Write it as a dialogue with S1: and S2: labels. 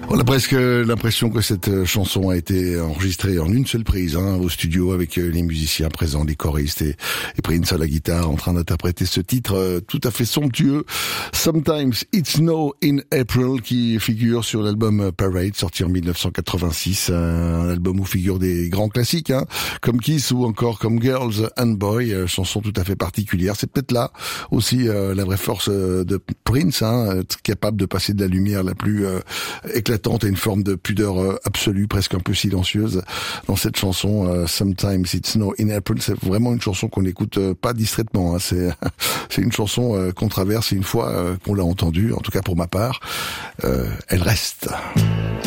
S1: On a presque l'impression que cette chanson a été enregistrée en une seule prise, au studio, avec les musiciens présents, les choristes et Prince à la guitare en train d'interpréter ce titre tout à fait somptueux, Sometimes It Snow in April, qui figure sur l'album Parade, sorti en 1986, un album où figurent des grands classiques, comme Kiss ou encore comme Girls and Boys, chanson tout à fait particulière. C'est peut-être là aussi la vraie force de Prince, capable de passer de la lumière la plus éclatante à une forme de pudeur absolue, presque un peu silencieuse dans cette chanson Sometimes It Snow in April. C'est vraiment une chanson qu'on n'écoute pas distraitement, c'est une chanson qu'on traverse, et une fois qu'on l'a entendue, en tout cas pour ma part, elle reste.